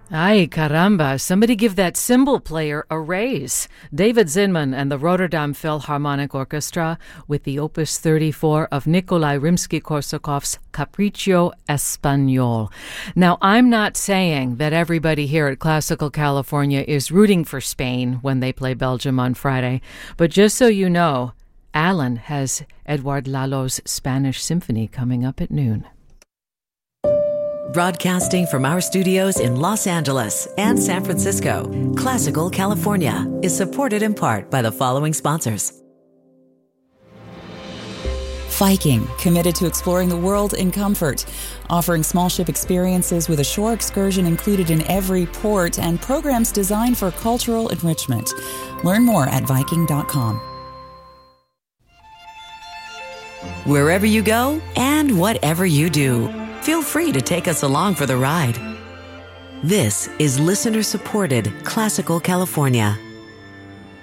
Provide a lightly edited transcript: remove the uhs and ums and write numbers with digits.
Ay, caramba, somebody give that cymbal player a raise. David Zinman and the Rotterdam Philharmonic Orchestra with the Opus 34 of Nikolai Rimsky-Korsakov's Capriccio Espagnol. Now, I'm not saying that everybody here at Classical California is rooting for Spain when they play Belgium on Friday, but just so you know, Alan has Edouard Lalo's Spanish Symphony coming up at noon. Broadcasting from our studios in Los Angeles and San Francisco, Classical California is supported in part by the following sponsors. Viking, committed to exploring the world in comfort, offering small ship experiences with a shore excursion included in every port and programs designed for cultural enrichment. Learn more at Viking.com. Wherever you go and whatever you do, feel free to take us along for the ride. This is listener-supported Classical California.